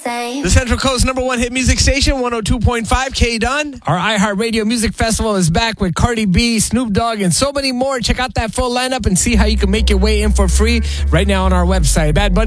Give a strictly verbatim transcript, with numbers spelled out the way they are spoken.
same. The Central Coast number one hit music station, one oh two point five K Dunn. Our iHeartRadio Music Festival is back with Cardi B, Snoop Dogg, and so many more. Check out that full lineup and see how you can make your way in for free right now on our website. Bad Bunny